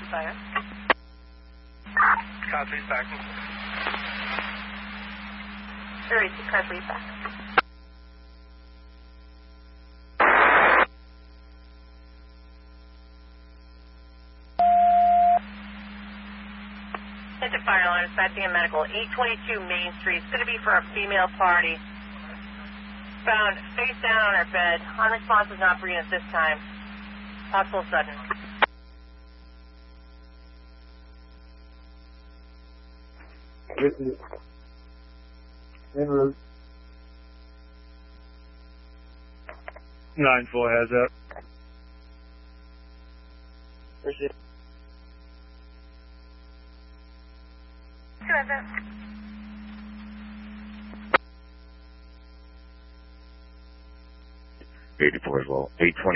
Fire. Car 3 back. 32, Car 3 back. Attention fire alarm, dispatching a medical. 822 Main Street. It's going to be for a female party. Found face down on her bed. Unresponsive, not breathing at this time. Possible sudden. En route. 9-4 has that. Appreciate it. 2 has that. 84 as well. 820.